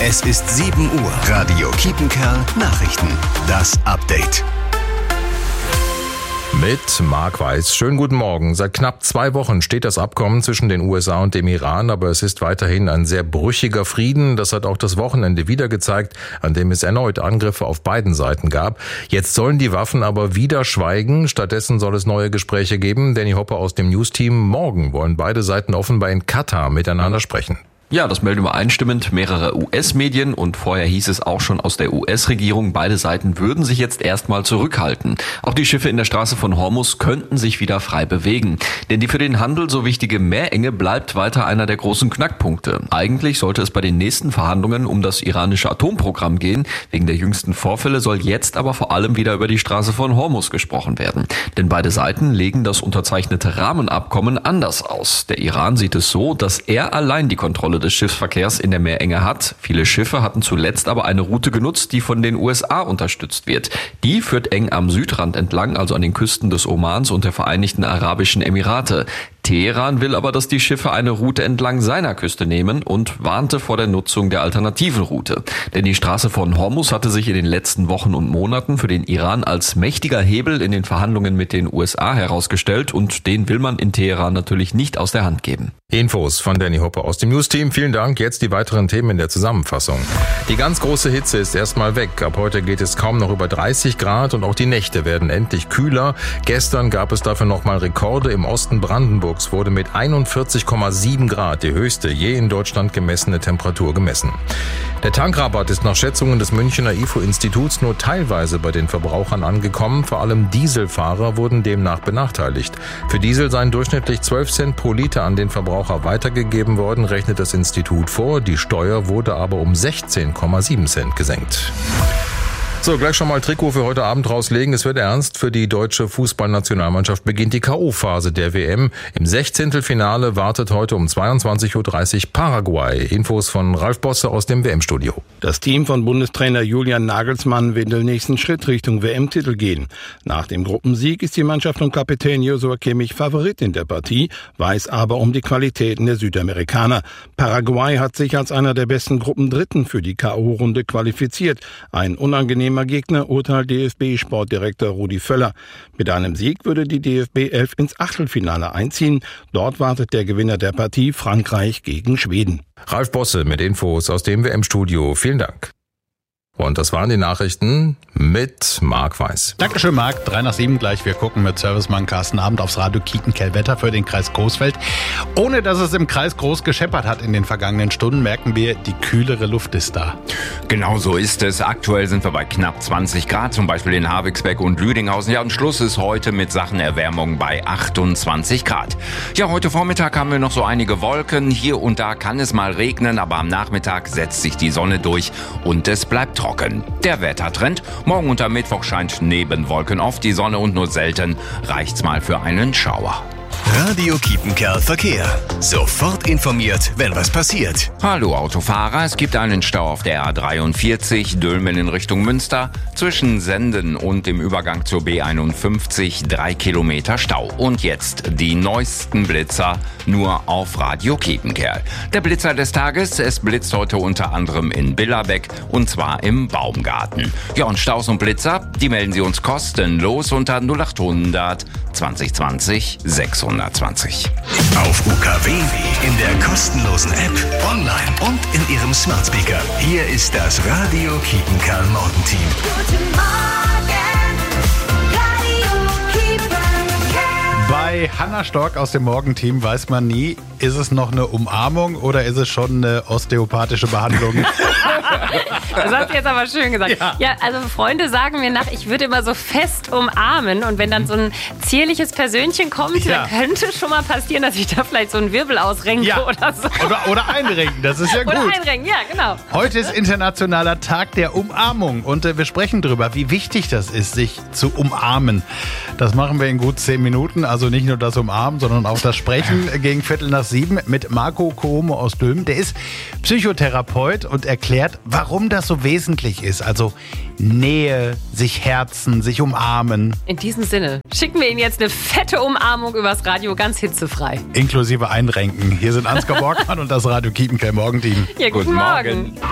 Es ist 7 Uhr. Radio Kiepenkerl Nachrichten. Das Update. Mit Marc Weiß. Schönen guten Morgen. Seit knapp 2 Wochen steht das Abkommen zwischen den USA und dem Iran, aber es ist weiterhin ein sehr brüchiger Frieden. Das hat auch das Wochenende wieder gezeigt, an dem es erneut Angriffe auf beiden Seiten gab. Jetzt sollen die Waffen aber wieder schweigen. Stattdessen soll es neue Gespräche geben. Danny Hopper aus dem News-Team. Morgen wollen beide Seiten offenbar in Katar miteinander sprechen. Ja, das melden übereinstimmend mehrere US-Medien und vorher hieß es auch schon aus der US-Regierung, beide Seiten würden sich jetzt erstmal zurückhalten. Auch die Schiffe in der Straße von Hormuz könnten sich wieder frei bewegen. Denn die für den Handel so wichtige Meerenge bleibt weiter einer der großen Knackpunkte. Eigentlich sollte es bei den nächsten Verhandlungen um das iranische Atomprogramm gehen. Wegen der jüngsten Vorfälle soll jetzt aber vor allem wieder über die Straße von Hormuz gesprochen werden. Denn beide Seiten legen das unterzeichnete Rahmenabkommen anders aus. Der Iran sieht es so, dass er allein die Kontrolle des Schiffsverkehrs in der Meerenge hat. Viele Schiffe hatten zuletzt aber eine Route genutzt, die von den USA unterstützt wird. Die führt eng am Südrand entlang, also an den Küsten des Omans und der Vereinigten Arabischen Emirate. Teheran will aber, dass die Schiffe eine Route entlang seiner Küste nehmen und warnte vor der Nutzung der alternativen Route. Denn die Straße von Hormuz hatte sich in den letzten Wochen und Monaten für den Iran als mächtiger Hebel in den Verhandlungen mit den USA herausgestellt und den will man in Teheran natürlich nicht aus der Hand geben. Infos von Danny Hopper aus dem News-Team. Vielen Dank. Jetzt die weiteren Themen in der Zusammenfassung. Die ganz große Hitze ist erstmal weg. Ab heute geht es kaum noch über 30 Grad und auch die Nächte werden endlich kühler. Gestern gab es dafür nochmal Rekorde. Im Osten Brandenburgs wurde mit 41,7 Grad die höchste je in Deutschland gemessene Temperatur gemessen. Der Tankrabatt ist nach Schätzungen des Münchner IFO-Instituts nur teilweise bei den Verbrauchern angekommen. Vor allem Dieselfahrer wurden demnach benachteiligt. Für Diesel seien durchschnittlich 12 Cent pro Liter an den Verbraucher weitergegeben worden, rechnet das Institut vor. Die Steuer wurde aber um 16,7 Cent gesenkt. So, gleich schon mal Trikot für heute Abend rauslegen. Es wird ernst. Für die deutsche Fußballnationalmannschaft beginnt die K.O.-Phase der WM. Im 16. wartet heute um 22.30 Uhr Paraguay. Infos von Ralf Bosse aus dem WM-Studio. Das Team von Bundestrainer Julian Nagelsmann will den nächsten Schritt Richtung WM-Titel gehen. Nach dem Gruppensieg ist die Mannschaft um Kapitän Joshua Kimmich Favorit in der Partie, weiß aber um die Qualitäten der Südamerikaner. Paraguay hat sich als einer der besten Gruppendritten für die K.O.-Runde qualifiziert. Ein unangenehmer Gegner, urteilt DFB-Sportdirektor Rudi Völler. Mit einem Sieg würde die DFB 11 ins Achtelfinale einziehen. Dort wartet der Gewinner der Partie Frankreich gegen Schweden. Ralf Bosse mit Infos aus dem WM-Studio. Vielen Dank. Und das waren die Nachrichten mit Marc Weiß. Dankeschön, Marc. 6:03 gleich. Wir gucken mit Servicemann Carsten Abend aufs Radio Kiepenkerl-Wetter für den Kreis Coesfeld. Ohne dass es im Kreis groß gescheppert hat in den vergangenen Stunden, merken wir, die kühlere Luft ist da. Genau so ist es. Aktuell sind wir bei knapp 20 Grad, zum Beispiel in Havigsbeck und Lüdinghausen. Ja, und Schluss ist heute mit Sachen Erwärmung bei 28 Grad. Ja, heute Vormittag haben wir noch so einige Wolken. Hier und da kann es mal regnen, aber am Nachmittag setzt sich die Sonne durch und es bleibt trocken. Der Wettertrend: Morgen und am Mittwoch scheint neben Wolken oft die Sonne und nur selten reicht's mal für einen Schauer. Radio Kiepenkerl Verkehr. Sofort informiert, wenn was passiert. Hallo Autofahrer, es gibt einen Stau auf der A43 Dülmen in Richtung Münster. Zwischen Senden und dem Übergang zur B51 3 Kilometer Stau. Und jetzt die neuesten Blitzer nur auf Radio Kiepenkerl. Der Blitzer des Tages: Es blitzt heute unter anderem in Billerbeck und zwar im Baumgarten. Ja, und Staus und Blitzer, die melden Sie uns kostenlos unter 0800 2020 620. Auf UKW, in der kostenlosen App, online und in Ihrem Smart Speaker. Hier ist das Radio Kiepenkerl Morgenteam. Guten Morgen, Radio Kiepenkerl. Bei Hanna Stork aus dem Morgenteam weiß man nie, ist es noch eine Umarmung oder ist es schon eine osteopathische Behandlung? Das hast du jetzt aber schön gesagt. Ja, also Freunde sagen mir nach, ich würde immer so fest umarmen und wenn dann so ein zierliches Persönchen kommt, dann könnte schon mal passieren, dass ich da vielleicht so einen Wirbel ausrenke oder so. Oder einrenken, das ist ja gut. Oder einrenken, ja, genau. Heute ist Internationaler Tag der Umarmung und wir sprechen darüber, wie wichtig das ist, sich zu umarmen. Das machen wir in gut 10 Minuten, also nicht nur das Umarmen, sondern auch das Sprechen gegen 6:45 mit Marco Cuomo aus Dülmen. Der ist Psychotherapeut und erklärt, warum das so wesentlich ist. Also Nähe, sich herzen, sich umarmen. In diesem Sinne schicken wir Ihnen jetzt eine fette Umarmung übers Radio, ganz hitzefrei. Inklusive Einrenken. Hier sind Ansgar Borgmann und das Radio Kiepenkerl Morgenteam. Ja, guten Morgen.